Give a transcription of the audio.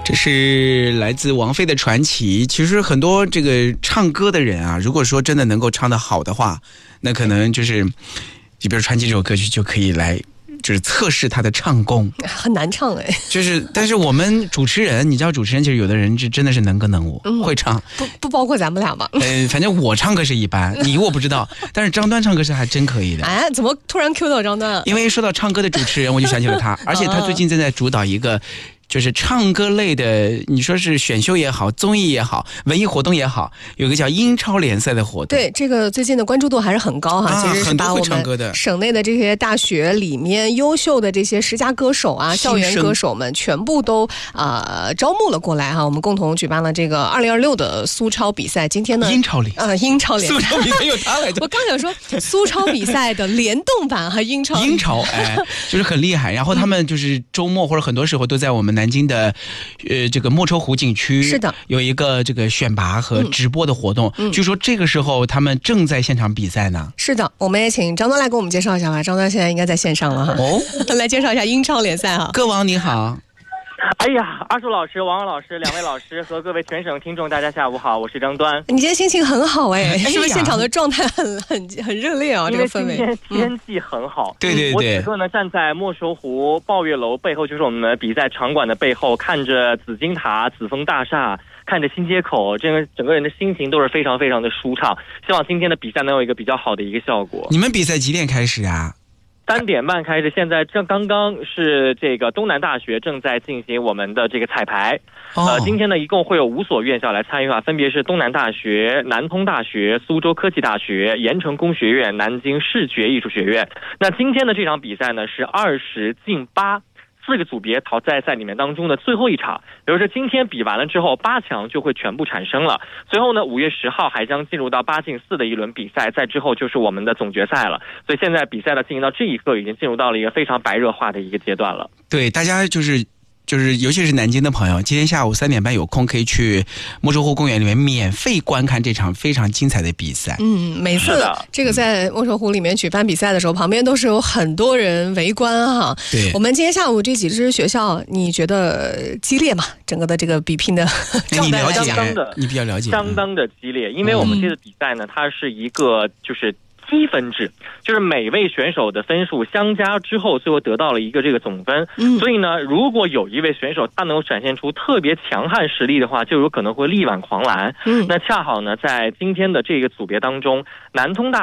这是来自王菲的传奇。其实很多这个唱歌的人啊，如果说真的能够唱得好的话，那可能就是比如传奇这首歌曲就可以来就是测试他的唱功。 很难唱哎， 就是但是我们主持人，你知道主持人其实有的人是真的是能歌能舞，会唱， 不包括咱们俩吗？ 反正我唱歌是一般，你我不知道，但是张端唱歌是还真可以的。 哎，怎么突然 Q 到张端啊？ 因为说到唱歌的主持人，我就想起了他，而且他最近正在主导一个就是唱歌类的，你说是选秀也好，综艺也好，文艺活动也好，有个叫英超联赛的活动。 对，这个最近的关注度还是很高哈。其实是把我们省内的这些大学里面优秀的这些十佳歌手啊、校园歌手们全部都招募了过来哈。我们共同举办了这个2026的苏超比赛。今天呢， 英超联苏超比赛有他来着。我刚想说苏超比赛的联动版和英超， 哎，就是很厉害。然后他们就是周末或者很多时候都在我们南京的这个莫愁湖景区， 是的， 有一个这个选拔和直播的活动。据说这个时候他们正在现场比赛呢。 是的，我们也请张端来给我们介绍一下吧。张端现在应该在线上了哈。哦，来介绍一下英超联赛哈。 歌王你好。 哎呀，阿树老师、王老师两位老师和各位全省听众，大家下午好，我是张端。 你今天心情很好哎，是不是现场的状态很热烈啊？这个氛围， 因为今天天气很好。 对对对。 我此刻呢站在莫愁湖抱月楼背后，就是我们的比赛场馆的背后，看着紫金塔、紫峰大厦，看着新街口，这个整个人的心情都是非常非常的舒畅。希望今天的比赛能有一个比较好的一个效果。 你们比赛几点开始啊 ？3点半开始，现在刚刚是这个东南大学正在进行我们的这个彩排。今天呢一共会有5所院校来参与啊，分别是东南大学、南通大学、苏州科技大学、盐城工学院、南京视觉艺术学院。那今天的这场比赛呢是20进8。4个组别淘汰赛里面当中的最后一场，比如说今天比完了之后，8强就会全部产生了。随后呢，5月10号还将进入到8进4的一轮比赛，再之后就是我们的总决赛了。所以现在比赛的进行到这一刻，已经进入到了一个非常白热化的一个阶段了。 对，大家就是尤其是南京的朋友，今天下午3点半有空可以去莫愁湖公园里面免费观看这场非常精彩的比赛。 每次这个在莫愁湖里面举办比赛的时候，旁边都是有很多人围观哈。 对， 我们今天下午这几支学校，你觉得激烈吗？整个的这个比拼的状态来讲， 你比较了解， 相当的激烈，因为我们这次比赛呢，它是一个就是积分制，就是每位选手的分数相加之后，最后得到了一个这个总分。所以呢，如果有一位选手他能够展现出特别强悍实力的话，就有可能会力挽狂澜。那恰好呢，在今天的这个组别当中，南通大